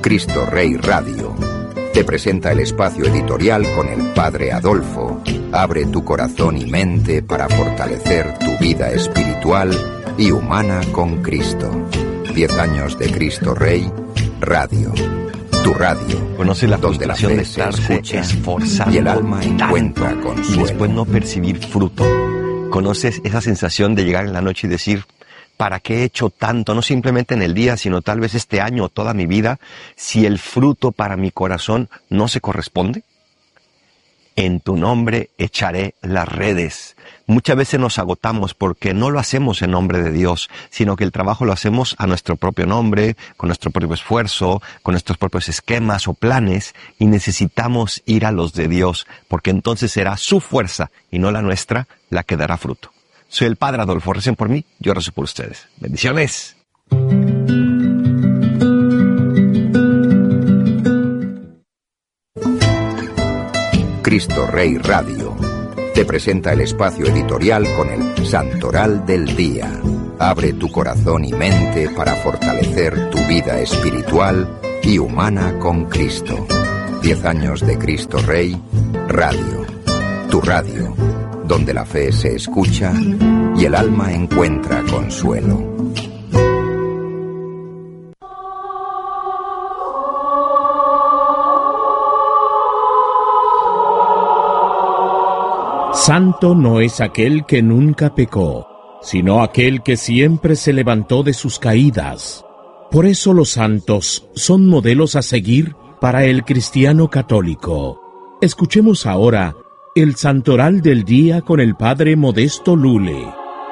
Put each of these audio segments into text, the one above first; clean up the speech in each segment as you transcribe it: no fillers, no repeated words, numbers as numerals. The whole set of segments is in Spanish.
Cristo Rey Radio te presenta el espacio editorial con el Padre Adolfo. Abre tu corazón y mente para fortalecer tu vida espiritual y humana con Cristo. 10 años de Cristo Rey Radio. Tu radio. Conoce la donde la frustración fe de se estarse escucha esforzando y el alma encuentra tanto consuelo. y después no percibir fruto. Conoces esa sensación de llegar en la noche y decir, ¿para qué he hecho tanto? No simplemente en el día, sino tal vez este año o toda mi vida, si el fruto para mi corazón no se corresponde. En tu nombre echaré las redes. Muchas veces nos agotamos porque no lo hacemos en nombre de Dios, sino que el trabajo lo hacemos a nuestro propio nombre, con nuestro propio esfuerzo, con nuestros propios esquemas o planes, y necesitamos ir a los de Dios, porque entonces será su fuerza y no la nuestra la que dará fruto. Soy el Padre Adolfo, recen por mí, yo rezo por ustedes. ¡Bendiciones! Cristo Rey Radio te presenta el espacio editorial con el Santoral del Día. Abre tu corazón y mente para fortalecer tu vida espiritual y humana con Cristo. 10 años de Cristo Rey Radio. Tu radio, donde la fe se escucha y el alma encuentra consuelo. Santo no es aquel que nunca pecó, sino aquel que siempre se levantó de sus caídas. Por eso los santos son modelos a seguir para el cristiano católico. Escuchemos ahora el Santoral del Día con el Padre Modesto Lule.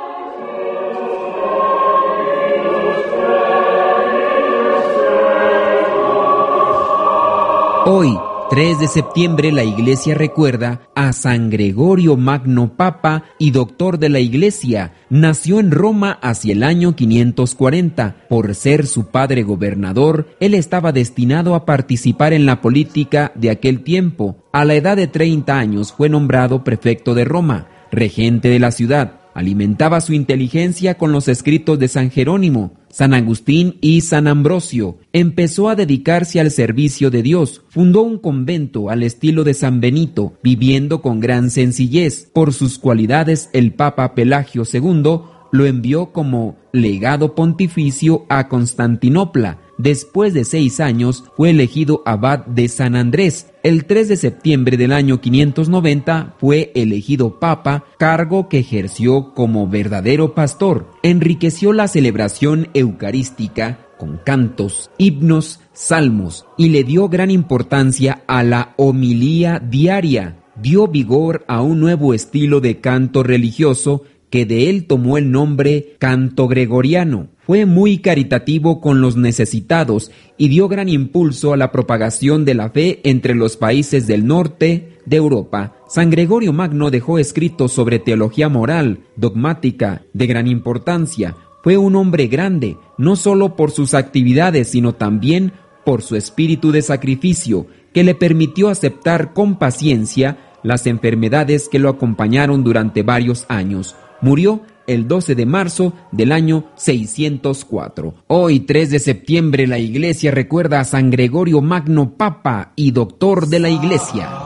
Hoy, 3 de septiembre, la Iglesia recuerda a San Gregorio Magno, Papa y doctor de la Iglesia. Nació en Roma hacia el año 540. Por ser su padre gobernador, él estaba destinado a participar en la política de aquel tiempo. A la edad de 30 años fue nombrado prefecto de Roma, regente de la ciudad. Alimentaba su inteligencia con los escritos de San Jerónimo, San Agustín y San Ambrosio. Empezó a dedicarse al servicio de Dios. Fundó un convento al estilo de San Benito, viviendo con gran sencillez. Por sus cualidades, el Papa Pelagio II lo envió como legado pontificio a Constantinopla. Después de 6 años, fue elegido abad de San Andrés. El 3 de septiembre del año 590 fue elegido papa, cargo que ejerció como verdadero pastor. Enriqueció la celebración eucarística con cantos, himnos, salmos, y le dio gran importancia a la homilía diaria. Dio vigor a un nuevo estilo de canto religioso que de él tomó el nombre canto gregoriano. Fue muy caritativo con los necesitados y dio gran impulso a la propagación de la fe entre los países del norte de Europa. San Gregorio Magno dejó escritos sobre teología moral, dogmática, de gran importancia. Fue un hombre grande, no solo por sus actividades, sino también por su espíritu de sacrificio, que le permitió aceptar con paciencia las enfermedades que lo acompañaron durante varios años. Murió el 12 de marzo del año 604. Hoy, 3 de septiembre, la Iglesia recuerda a San Gregorio Magno, Papa y doctor de la Iglesia.